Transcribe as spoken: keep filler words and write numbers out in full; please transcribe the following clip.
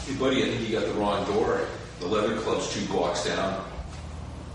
Hey buddy, I think you got the wrong door. The Leather Club's two blocks down.